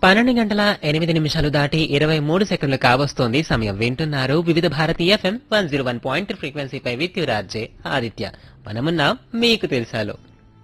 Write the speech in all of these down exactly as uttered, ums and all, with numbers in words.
పన్నెండు గంటల ఎనిమిది నిమిషాలు దాటి ఇరవై మూడు సెకండ్లు కావస్తోంది సమయం. వింటున్నారు వివిధ Bharati FM one zero one point ఫ్రీక్వెన్సీపై with రాజే ఆదిత్య. మనమున్నాం మీకు తెలుసాలో.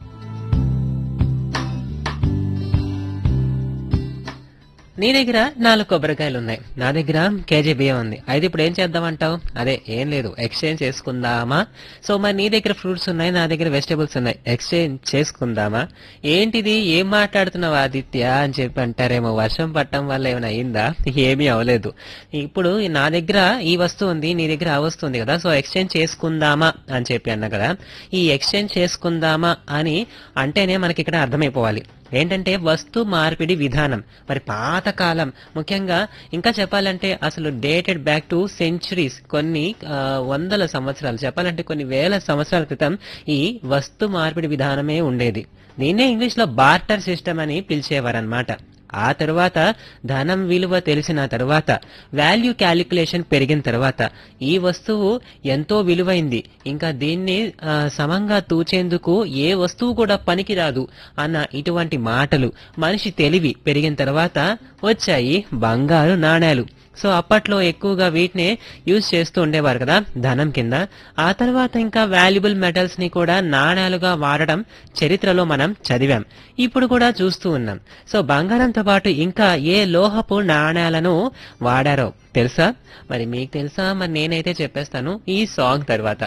నీ దగ్గర నాలుగు కొబ్బరికాయలు ఉన్నాయి, నా దగ్గర కేజీ బియ్యం ఉంది. అయితే ఇప్పుడు ఏం చేద్దామంటావు? అదే ఏం లేదు, ఎక్స్చేంజ్ చేసుకుందామా? సో మరి నీ దగ్గర ఫ్రూట్స్ ఉన్నాయి, నా దగ్గర వెజిటేబుల్స్ ఉన్నాయి, ఎక్స్చేంజ్ చేసుకుందామా? ఏంటిది, ఏం మాట్లాడుతున్నావు ఆదిత్య అని చెప్పి అంటారేమో. వర్షం పట్టడం వల్ల ఏమైనా అయిందా? ఏమీ అవలేదు. ఇప్పుడు నా దగ్గర ఈ వస్తువు ఉంది, నీ దగ్గర ఆ వస్తువు ఉంది కదా, సో ఎక్స్చేంజ్ చేసుకుందామా అని చెప్పి అన్నా కదా. ఈ ఎక్స్చేంజ్ చేసుకుందామా అని అంటేనే మనకి ఇక్కడ అర్థమైపోవాలి ఏంటంటే వస్తు మార్పిడి విధానం. మరి పాతకాలం, ముఖ్యంగా ఇంకా చెప్పాలంటే అసలు డేటెడ్ బ్యాక్ టు సెంచురీస్, కొన్ని వందల సంవత్సరాలు చెప్పాలంటే కొన్ని వేల సంవత్సరాల క్రితం ఈ వస్తు మార్పిడి విధానమే ఉండేది. దీన్నే ఇంగ్లీష్ లో బార్టర్ సిస్టమ్ అని పిలిచేవారనమాట. ఆ తర్వాత ధనం విలువ తెలిసిన తర్వాత, వాల్యూ క్యాలిక్యులేషన్ పెరిగిన తర్వాత ఈ వస్తువు ఎంతో విలువైంది, ఇంకా దీన్ని సమంగా తూచేందుకు ఏ వస్తువు కూడా పనికిరాదు అన్న ఇటువంటి మాటలు, మనిషి తెలివి పెరిగిన తర్వాత వచ్చాయి బంగారు నాణేలు. సో అప్పట్లో ఎక్కువగా వీటినే యూజ్ చేస్తూ ఉండేవారు కదా ధనం కింద. ఆ తర్వాత ఇంకా వాల్యుబుల్ మెటల్స్ ని కూడా నాణేలుగా వాడడం చరిత్రలో మనం చదివాం, ఇప్పుడు కూడా చూస్తూ ఉన్నాం. సో బంగారంతో పాటు ఇంకా ఏ లోహపు నాణేలను వాడారో తెలుసా? మరి మీకు తెలుసా? మరి నేనైతే చెప్పేస్తాను ఈ సాంగ్ తర్వాత.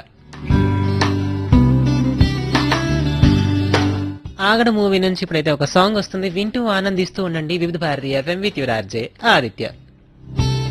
ఆగడ మూవీ నుంచి ఇప్పుడైతే ఒక సాంగ్ వస్తుంది, వింటూ ఆనందిస్తూ ఉండండి. వివిధ Bharati FM with your RJ Aditya.